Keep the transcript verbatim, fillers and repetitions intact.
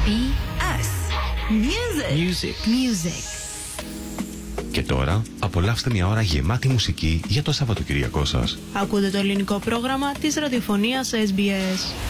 S. Music. Music. Music. Και τώρα απολαύστε μια ώρα γεμάτη μουσική για το Σαββατοκυριακό σας. Ακούτε το ελληνικό πρόγραμμα της ραδιοφωνίας ες μπι ες.